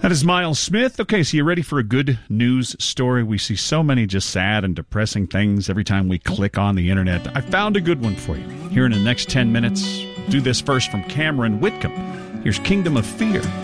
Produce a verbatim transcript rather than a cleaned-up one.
That is Miles Smith. Okay, so you ready for a good news story? We see so many just sad and depressing things every time we click on the internet. I found a good one for you. Here in the next ten minutes, do this first from Cameron Whitcomb. Here's Kingdom of Fear.